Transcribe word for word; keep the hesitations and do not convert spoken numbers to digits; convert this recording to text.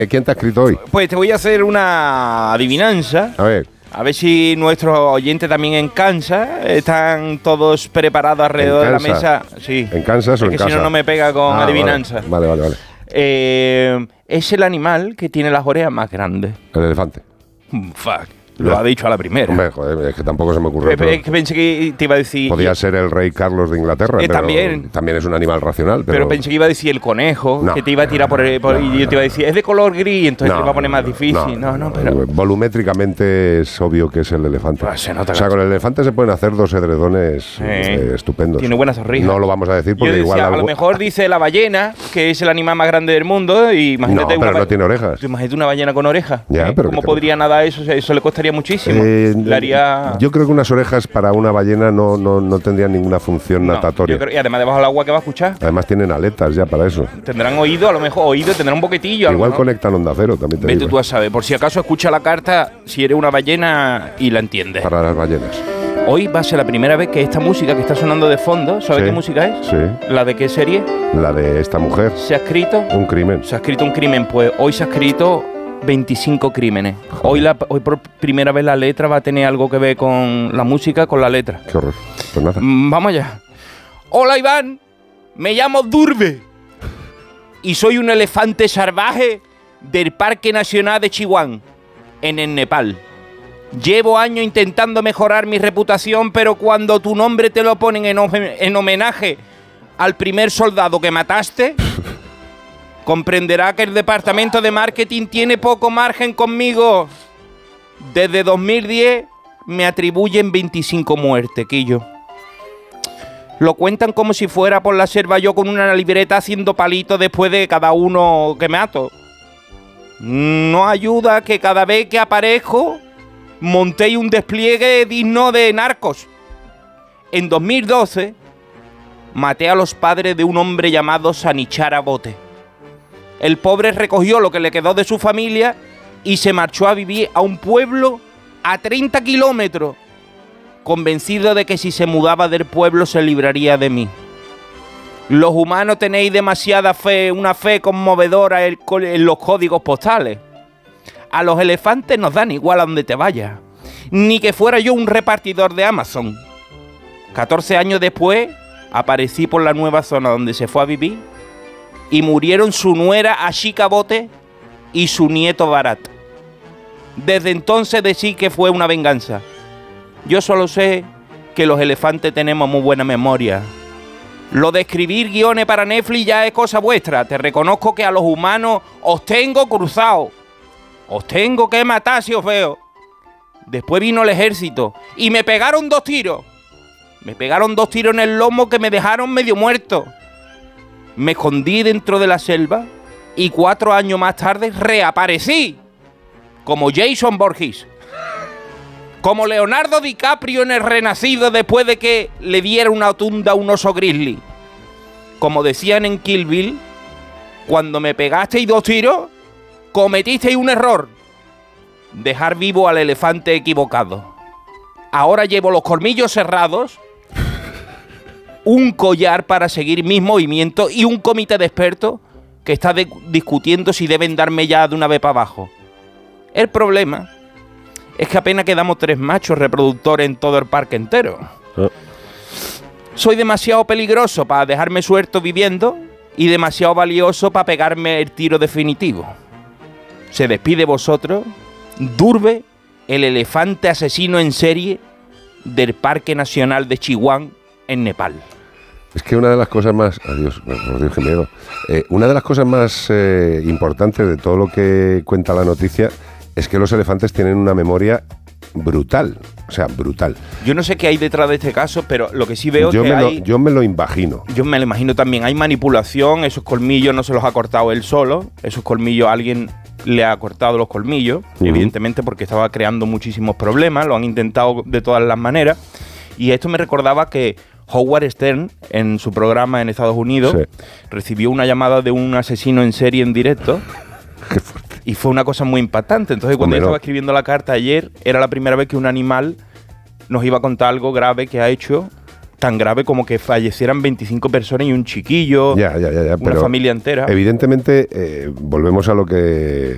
¿Quién te ha escrito hoy? Pues te voy a hacer una adivinanza. A ver. A ver si nuestros oyentes también en Kansas están todos preparados alrededor de la mesa. Sí. ¿En Kansas o en casa? Es que casa? si no, no me pega con ah, adivinanza. Vale, vale, vale. Eh, es el animal que tiene las orejas más grandes. El elefante. Fuck. Lo ha dicho a la primera. Hombre, joder, es que tampoco se me ocurrió. Pero, es que pensé que te iba a decir... Podía ser el rey Carlos de Inglaterra, eh, pero también. también es un animal racional. Pero, pero pensé que iba a decir el conejo, no, que te iba a tirar por... El, por no, y yo te iba a decir, es de color gris, entonces no, te iba a poner más difícil. No, no, no, pero... Volumétricamente es obvio que es el elefante. Pues se nota, o sea, con el elefante se pueden hacer dos edredones eh, eh, estupendos. Tiene buena sonrisa. No lo vamos a decir porque yo decía, igual... a algo... lo mejor dice la ballena, que es el animal más grande del mundo, y imagínate... No, pero una no tiene orejas. Imagínate una ballena con orejas. Ya, ¿eh? pero ¿Cómo podría nadar eso? Eso le costaría muchísimo. Eh, le haría... Yo creo que unas orejas para una ballena no, no, no tendrían ninguna función no, natatoria. Yo creo, y además debajo del agua, ¿qué va a escuchar? Además tienen aletas ya para eso. Tendrán oído, a lo mejor oído, tendrán un boquetillo. Igual ¿no? conectan onda cero también. Te Vete digo. tú a saber, por si acaso escucha la carta si eres una ballena y la entiendes. Para las ballenas. Hoy va a ser la primera vez que esta música que está sonando de fondo, ¿sabes sí, qué música es? Sí. ¿La de qué serie? La de esta mujer. ¿Se ha escrito? Un crimen. Se ha escrito un crimen, pues hoy se ha escrito veinticinco crímenes. Hoy, la, hoy por primera vez la letra va a tener algo que ver con la música, con la letra. Qué horror. Pues nada. Mm, vamos allá. Hola Iván, me llamo Durbe y soy un elefante salvaje del Parque Nacional de Chihuahua, en el Nepal. Llevo años intentando mejorar mi reputación, pero cuando tu nombre te lo ponen en, en homenaje al primer soldado que mataste, comprenderá que el departamento de marketing tiene poco margen conmigo. Desde dos mil diez me atribuyen veinticinco muertes, Quillo. Lo cuentan como si fuera por la selva yo con una libreta haciendo palitos después de cada uno que mato. No ayuda que cada vez que aparezco montéis un despliegue digno de narcos. En dos mil doce maté a los padres de un hombre llamado Sanichara Bote. El pobre recogió lo que le quedó de su familia y se marchó a vivir a un pueblo a treinta kilómetros, convencido de que si se mudaba del pueblo se libraría de mí. Los humanos tenéis demasiada fe, una fe conmovedora en los códigos postales. A los elefantes nos dan igual a donde te vayas, ni que fuera yo un repartidor de Amazon. catorce años después aparecí por la nueva zona donde se fue a vivir y murieron su nuera Ashika Bote y su nieto Bharat. Desde entonces decí que fue una venganza. Yo solo sé que los elefantes tenemos muy buena memoria. Lo de escribir guiones para Netflix ya es cosa vuestra. Te reconozco que a los humanos os tengo cruzados. Os tengo que matar si os veo. Después vino el ejército y me pegaron dos tiros. Me pegaron dos tiros en el lomo que me dejaron medio muerto. Me escondí dentro de la selva y cuatro años más tarde reaparecí como Jason Voorhees, como Leonardo DiCaprio en El Renacido después de que le diera una tunda a un oso grizzly. Como decían en Kill Bill, cuando me pegasteis dos tiros, cometisteis un error: dejar vivo al elefante equivocado. Ahora llevo los colmillos cerrados, un collar para seguir mis movimientos y un comité de expertos que está de- discutiendo si deben darme ya de una vez para abajo. El problema es que apenas quedamos tres machos reproductores en todo el parque entero. Oh. Soy demasiado peligroso para dejarme suelto viviendo y demasiado valioso para pegarme el tiro definitivo. Se despide vosotros, Durbe, el elefante asesino en serie del Parque Nacional de Chihuahua, en Nepal. Es que una de las cosas más... Adiós, por Dios que miedo. Eh, una de las cosas más eh, importantes de todo lo que cuenta la noticia es que los elefantes tienen una memoria brutal. O sea, brutal. Yo no sé qué hay detrás de este caso, pero lo que sí veo Yo es que me, lo, hay... yo me lo imagino. Yo me lo imagino también. Hay manipulación, esos colmillos no se los ha cortado él solo. Esos colmillos, alguien le ha cortado los colmillos, uh-huh. evidentemente porque estaba creando muchísimos problemas. Lo han intentado de todas las maneras. Y esto me recordaba que Howard Stern, en su programa en Estados Unidos, sí. recibió una llamada de un asesino en serie en directo. Qué fuerte. Y fue una cosa muy impactante. Entonces, cuando Hombre, yo estaba no. escribiendo la carta ayer, era la primera vez que un animal nos iba a contar algo grave que ha hecho, tan grave como que fallecieran veinticinco personas y un chiquillo, ya, ya, ya, ya, una pero familia entera. Evidentemente, eh, volvemos a lo que